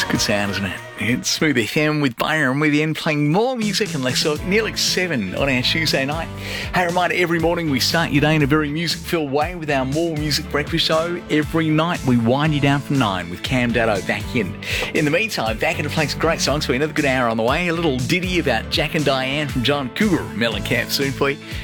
Good sound, isn't it? It's Smooth FM with Byron with you, playing more music and less talk, nearly 7 on our Tuesday night. Hey, reminder, every morning we start your day in a very music-filled way with our More Music Breakfast Show. Every night we wind you down from 9 with Cam Daddo back in. In the meantime, back into playing some great songs for you. Another good hour on the way. A little ditty about Jack and Diane from John Cougar, Mellencamp soon for you.